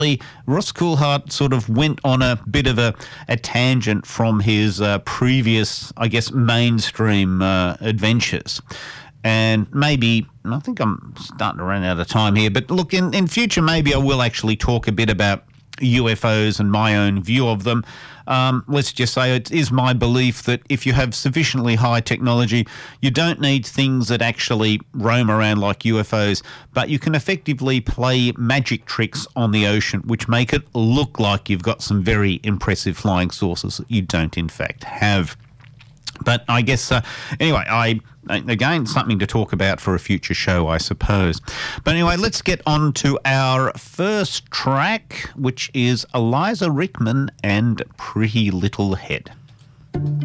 Ross Coulthart sort of went on a bit of a tangent from his previous, I guess, mainstream adventures. And maybe, I think I'm starting to run out of time here, but look, in future, maybe I will actually talk a bit about UFOs and my own view of them. Let's just say it is my belief that if you have sufficiently high technology, you don't need things that actually roam around like UFOs, but you can effectively play magic tricks on the ocean, which make it look like you've got some very impressive flying saucers that you don't in fact have. But I guess, anyway, again, something to talk about for a future show, I suppose. But anyway, let's get on to our first track, which is Eliza Rickman and Pretty Little Head.